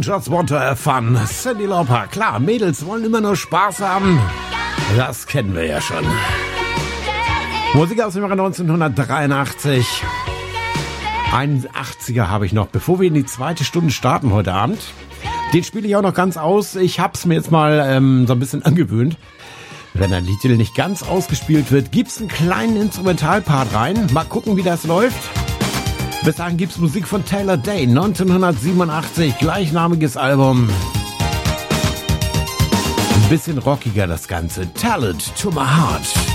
Just want to have fun. Cyndi Lauper. Klar, Mädels wollen immer nur Spaß haben. Das kennen wir ja schon. Musik aus dem Jahre 1983. Einen 80er habe ich noch, bevor wir in die zweite Stunde starten heute Abend. Den spiele ich auch noch ganz aus. Ich habe es mir jetzt mal so ein bisschen angewöhnt. Wenn ein Lied nicht ganz ausgespielt wird, gibt's einen kleinen Instrumentalpart rein. Mal gucken, wie das läuft. Bis dahin gibt's Musik von Taylor Day, 1987, gleichnamiges Album. Ein bisschen rockiger das Ganze. Tell It to My Heart.